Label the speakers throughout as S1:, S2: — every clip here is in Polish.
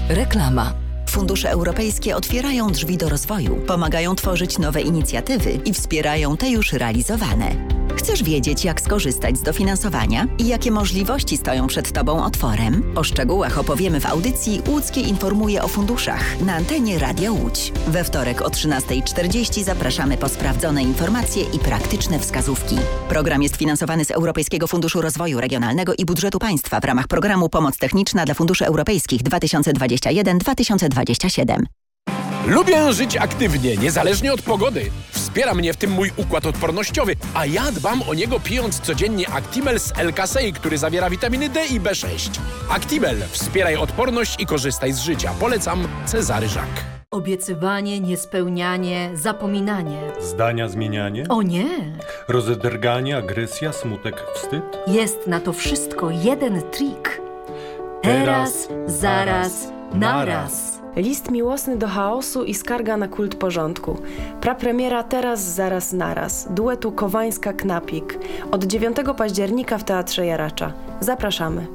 S1: Reklama.
S2: Fundusze europejskie otwierają drzwi do rozwoju, pomagają tworzyć nowe inicjatywy i wspierają te już realizowane. Chcesz wiedzieć, jak skorzystać z dofinansowania i jakie możliwości stoją przed Tobą otworem? O szczegółach opowiemy w audycji Łódzkie informuje o funduszach na antenie Radia Łódź. We wtorek o 13:40 zapraszamy po sprawdzone informacje i praktyczne wskazówki. Program jest finansowany z Europejskiego Funduszu Rozwoju Regionalnego i Budżetu Państwa w ramach programu Pomoc Techniczna dla Funduszy Europejskich 2021-2027.
S3: Lubię żyć aktywnie, niezależnie od pogody. Wspiera mnie w tym mój układ odpornościowy, a ja dbam o niego pijąc codziennie Actimel z L-Kasei, który zawiera witaminy D i B6. Actimel. Wspieraj odporność i korzystaj z życia. Polecam Cezary Żak.
S4: Obiecywanie, niespełnianie, zapominanie.
S5: Zdania zmienianie?
S4: O nie!
S5: Rozedrganie, agresja, smutek, wstyd?
S4: Jest na to wszystko jeden trik. Teraz, zaraz, naraz.
S6: List miłosny do chaosu i skarga na kult porządku. Prapremiera Teraz, zaraz, naraz. Duetu Kowańska-Knapik. Od 9 października w Teatrze Jaracza. Zapraszamy.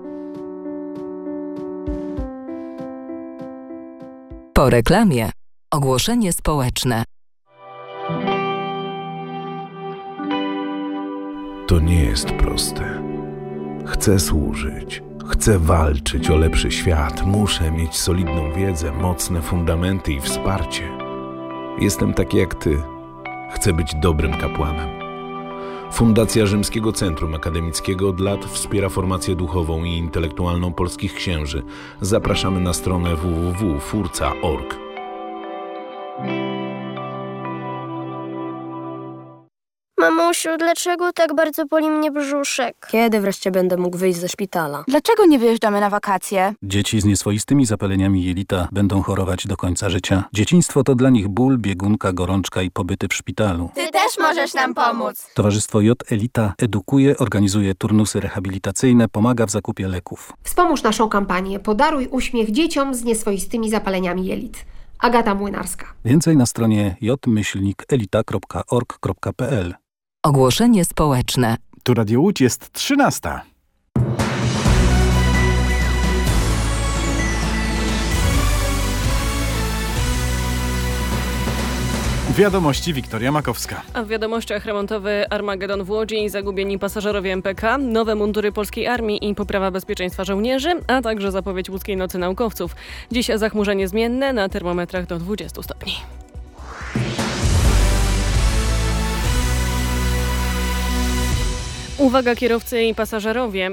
S1: Po reklamie. Ogłoszenie społeczne.
S7: To nie jest proste. Chcę służyć. Chcę walczyć o lepszy świat. Muszę mieć solidną wiedzę, mocne fundamenty i wsparcie. Jestem taki jak ty. Chcę być dobrym kapłanem. Fundacja Rzymskiego Centrum Akademickiego od lat wspiera formację duchową i intelektualną polskich księży. Zapraszamy na stronę www.furca.org.
S8: Mamusiu, dlaczego tak bardzo boli mnie brzuszek?
S9: Kiedy wreszcie będę mógł wyjść ze szpitala?
S10: Dlaczego nie wyjeżdżamy na wakacje?
S11: Dzieci z nieswoistymi zapaleniami jelita będą chorować do końca życia. Dzieciństwo to dla nich ból, biegunka, gorączka i pobyty w szpitalu.
S10: Ty też możesz nam pomóc!
S11: Towarzystwo J Elita edukuje, organizuje turnusy rehabilitacyjne, pomaga w zakupie leków.
S12: Wspomóż naszą kampanię Podaruj uśmiech dzieciom z nieswoistymi zapaleniami jelit. Agata Młynarska.
S11: Więcej na stronie j-elita.org.pl.
S1: Ogłoszenie społeczne.
S13: Tu Radio Łódź, jest 13. Wiadomości Wiktoria Makowska.
S14: A w wiadomościach remontowy Armagedon w Łodzi i zagubieni pasażerowie MPK, nowe mundury polskiej armii i poprawa bezpieczeństwa żołnierzy, a także zapowiedź łódzkiej nocy naukowców. Dziś zachmurzenie zmienne, na termometrach do 20 stopni. Uwaga kierowcy i pasażerowie.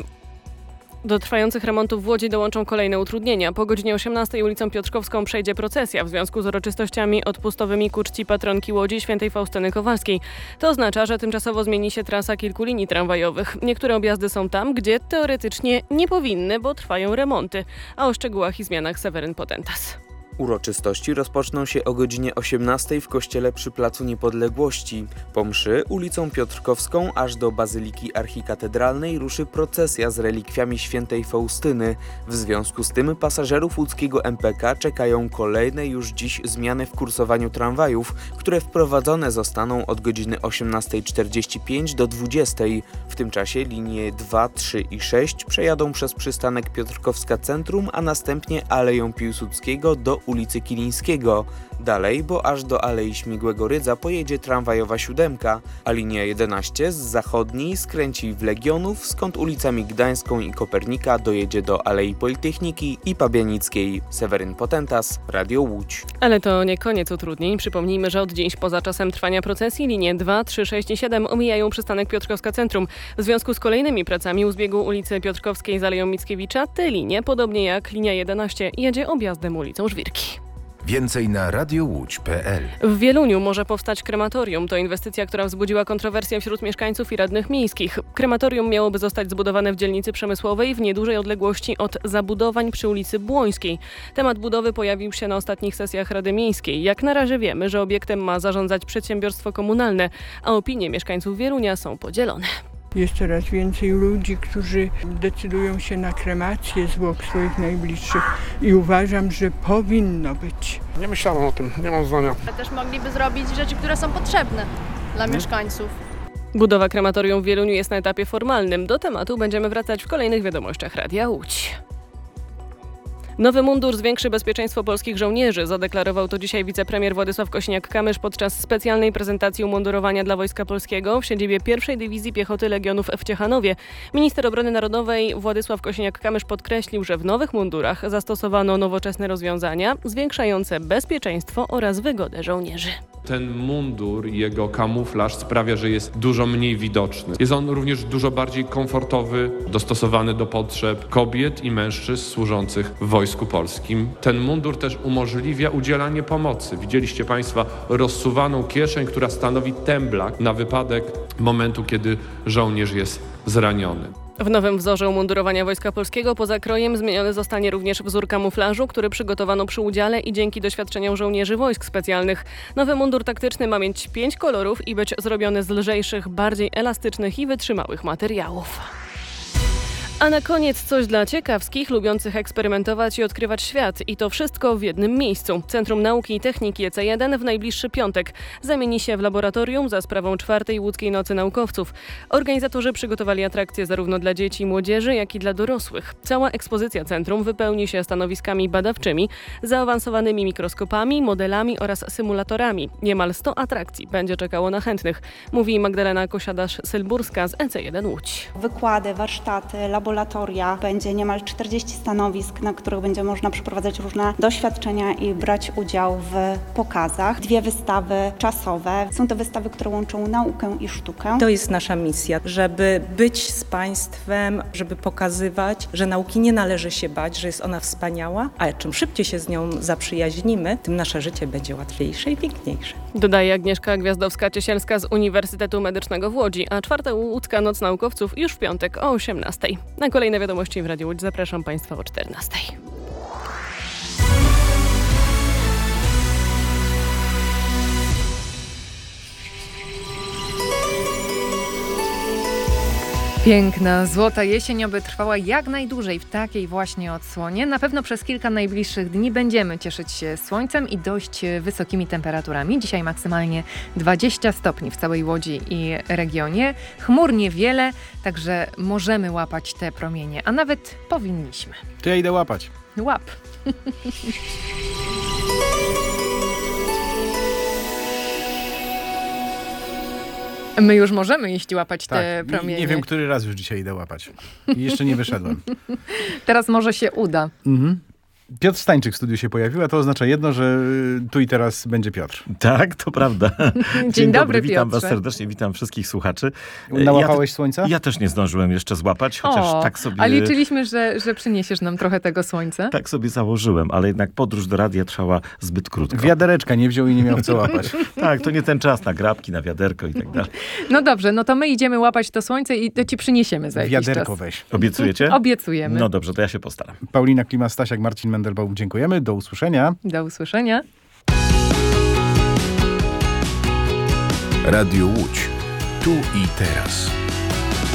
S14: Do trwających remontów w Łodzi dołączą kolejne utrudnienia. Po godzinie 18 ulicą Piotrkowską przejdzie procesja w związku z uroczystościami odpustowymi ku czci patronki Łodzi świętej Faustyny Kowalskiej. To oznacza, że tymczasowo zmieni się trasa kilku linii tramwajowych. Niektóre objazdy są tam, gdzie teoretycznie nie powinny, bo trwają remonty. A o szczegółach i zmianach Seweryn Potentas.
S15: Uroczystości rozpoczną się o godzinie 18 w kościele przy Placu Niepodległości. Po mszy ulicą Piotrkowską aż do Bazyliki Archikatedralnej ruszy procesja z relikwiami świętej Faustyny. W związku z tym pasażerów łódzkiego MPK czekają kolejne już dziś zmiany w kursowaniu tramwajów, które wprowadzone zostaną od godziny 18:45 do 20:00. W tym czasie linie 2, 3 i 6 przejadą przez przystanek Piotrkowska Centrum, a następnie Aleją Piłsudskiego do ulicy Kilińskiego. Dalej, bo aż do Alei Śmigłego Rydza pojedzie tramwajowa 7, a linia 11 z zachodniej skręci w Legionów, skąd ulicami Gdańską i Kopernika dojedzie do Alei Politechniki i Pabianickiej. Seweryn Potentas, Radio Łódź.
S14: Ale to nie koniec utrudnień. Przypomnijmy, że od dziś poza czasem trwania procesji linie 2, 3, 6 i 7 omijają przystanek Piotrkowska Centrum. W związku z kolejnymi pracami u zbiegu ulicy Piotrkowskiej z Aleją Mickiewicza te linie, podobnie jak linia 11, jedzie objazdem ulicą Żwirki.
S7: Więcej na radiowódź.pl.
S14: W Wieluniu może powstać krematorium. To inwestycja, która wzbudziła kontrowersję wśród mieszkańców i radnych miejskich. Krematorium miałoby zostać zbudowane w dzielnicy przemysłowej w niedużej odległości od zabudowań przy ulicy Błońskiej. Temat budowy pojawił się na ostatnich sesjach Rady Miejskiej. Jak na razie wiemy, że obiektem ma zarządzać przedsiębiorstwo komunalne, a opinie mieszkańców Wielunia są podzielone.
S16: Jest coraz więcej ludzi, którzy decydują się na kremację zwłok swoich najbliższych i uważam, że powinno być.
S17: Nie myślałem o tym, nie mam zdania.
S18: Też mogliby zrobić rzeczy, które są potrzebne dla mieszkańców.
S14: Budowa krematorium w Wieluniu jest na etapie formalnym. Do tematu będziemy wracać w kolejnych wiadomościach Radia Łódź. Nowy mundur zwiększy bezpieczeństwo polskich żołnierzy. Zadeklarował to dzisiaj wicepremier Władysław Kosiniak-Kamysz podczas specjalnej prezentacji umundurowania dla Wojska Polskiego w siedzibie 1. Dywizji Piechoty Legionów w Ciechanowie. Minister Obrony Narodowej Władysław Kosiniak-Kamysz podkreślił, że w nowych mundurach zastosowano nowoczesne rozwiązania zwiększające bezpieczeństwo oraz wygodę żołnierzy.
S19: Ten mundur i jego kamuflaż sprawia, że jest dużo mniej widoczny. Jest on również dużo bardziej komfortowy, dostosowany do potrzeb kobiet i mężczyzn służących w Wojsku Polskim. Ten mundur też umożliwia udzielanie pomocy. Widzieliście Państwo rozsuwaną kieszeń, która stanowi temblak na wypadek momentu, kiedy żołnierz jest zraniony.
S14: W nowym wzorze umundurowania Wojska Polskiego poza krojem zmieniony zostanie również wzór kamuflażu, który przygotowano przy udziale i dzięki doświadczeniom żołnierzy wojsk specjalnych. Nowy mundur taktyczny ma mieć 5 kolorów i być zrobiony z lżejszych, bardziej elastycznych i wytrzymałych materiałów. A na koniec coś dla ciekawskich, lubiących eksperymentować i odkrywać świat. I to wszystko w jednym miejscu. Centrum Nauki i Techniki EC1 w najbliższy piątek zamieni się w laboratorium za sprawą 4. Łódzkiej Nocy Naukowców. Organizatorzy przygotowali atrakcje zarówno dla dzieci i młodzieży, jak i dla dorosłych. Cała ekspozycja centrum wypełni się stanowiskami badawczymi, zaawansowanymi mikroskopami, modelami oraz symulatorami. Niemal 100 atrakcji będzie czekało na chętnych, mówi Magdalena Kosiadarz-Sylburska z EC1 Łódź.
S20: Wykłady, warsztaty, laboratoria. Będzie niemal 40 stanowisk, na których będzie można przeprowadzać różne doświadczenia i brać udział w pokazach. 2 wystawy czasowe. Są to wystawy, które łączą naukę i sztukę.
S21: To jest nasza misja, żeby być z Państwem, żeby pokazywać, że nauki nie należy się bać, że jest ona wspaniała, a czym szybciej się z nią zaprzyjaźnimy, tym nasze życie będzie łatwiejsze i piękniejsze.
S14: Dodaje Agnieszka Gwiazdowska-Ciesielska z Uniwersytetu Medycznego w Łodzi, a 4. Łódzka Noc Naukowców już w piątek o 18:00. Na kolejne wiadomości w Radiu Łódź zapraszam Państwa o 14:00.
S22: Piękna, złota jesień oby trwała jak najdłużej w takiej właśnie odsłonie. Na pewno przez kilka najbliższych dni będziemy cieszyć się słońcem i dość wysokimi temperaturami. Dzisiaj maksymalnie 20 stopni w całej Łodzi i regionie. Chmur niewiele, także możemy łapać te promienie, a nawet powinniśmy.
S13: To ja idę łapać.
S22: Łap. My już możemy iść łapać te promienie.
S13: Nie wiem, który raz już dzisiaj idę łapać. I jeszcze nie wyszedłem.
S22: Teraz może się uda.
S13: Mhm. Piotr Stańczyk w studiu się pojawił, a to oznacza jedno, że tu i teraz będzie Piotr.
S23: Tak, to prawda.
S22: Dzień dobry,
S23: witam
S22: Piotrze.
S23: was serdecznie, witam wszystkich słuchaczy.
S13: Nałapałeś słońca?
S23: Ja też nie zdążyłem jeszcze złapać, chociaż tak sobie...
S22: A liczyliśmy, że przyniesiesz nam trochę tego słońca.
S23: Tak sobie założyłem, ale jednak podróż do radia trwała zbyt krótko.
S13: Wiadereczka nie wziął i nie miał co łapać.
S23: Tak, to nie ten czas na grabki, na wiaderko i tak dalej.
S22: No dobrze, no to my idziemy łapać to słońce i to ci przyniesiemy za jakiś
S13: Wiaderko
S22: czas.
S13: weź.
S23: Obiecujecie?
S22: Obiecujemy.
S23: No dobrze, to ja się postaram.
S13: Paulina Klima-Stasiak, Marcin Mendelbaum, dziękujemy. Do usłyszenia.
S22: Do usłyszenia.
S7: Radio Łódź. Tu i teraz.